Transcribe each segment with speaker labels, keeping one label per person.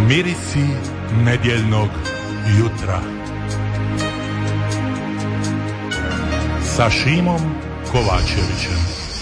Speaker 1: Mirisi nedjeljnog jutra sa Šimom Kovačevićem.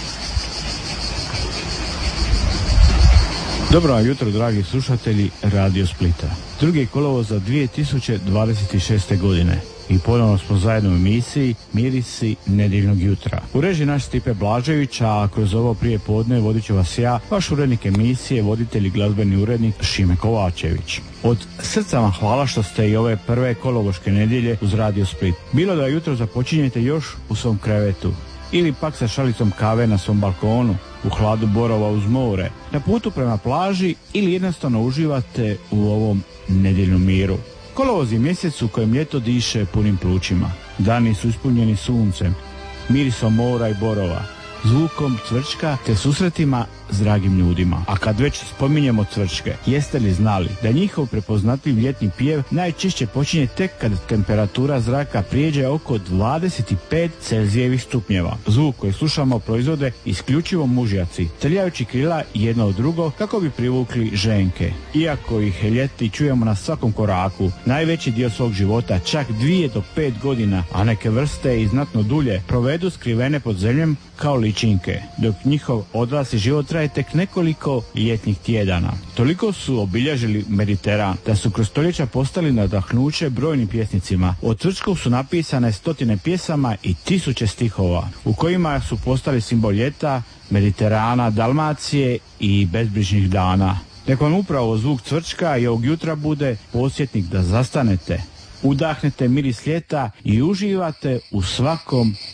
Speaker 2: Dobro jutro, dragi slušatelji Radio Splita. 2. kolovoza 2026. godine i ponovno smo zajedno u emisiji Mirisi nedjeljnog jutra. U režiji naš Stipe Blažević, a kroz ovo prije podne vodit ću vas ja, vaš urednik emisije, voditelj i glazbeni urednik Šime Kovačević. Od srca vam hvala što ste i ove prve kolovoške nedjelje uz Radio Split. Bilo da jutro započinjete još u svom krevetu ili pak sa šalicom kave na svom balkonu, u hladu borova uz more, na putu prema plaži ili jednostavno uživate u ovom nedjeljnom miru. Kolovoz je mjesec u kojem ljeto diše punim plućima. Dani su ispunjeni suncem, mirisom mora i borova, zvukom cvrčka te susretima s dragim ljudima. A kad već spominjemo cvrčke, jeste li znali da njihov prepoznatljiv ljetni pjev najčešće počinje tek kad temperatura zraka prijeđe oko 25 Celzijevih stupnjeva. Zvuk koji slušamo proizvode isključivo mužjaci, trljajući krila jedno od drugo kako bi privukli ženke. Iako ih ljeti čujemo na svakom koraku, najveći dio svog života, čak 2 do 5 godina, a neke vrste i znatno dulje, provedu skrivene pod zemljem kao ličinke, dok njihov odrasli život traje tek nekoliko ljetnih tjedana. Toliko su obilježili Mediteran da su kroz stoljeća postali nadahnuće brojnim pjesnicima. Od cvrčku su napisane stotine pjesama i tisuće stihova, u kojima su postali simbol ljeta, Mediterana, Dalmacije i bezbrižnih dana. Nek vam upravo zvuk cvrčka i ovog jutra bude podsjetnik da zastanete, udahnete miris ljeta i uživate u svakom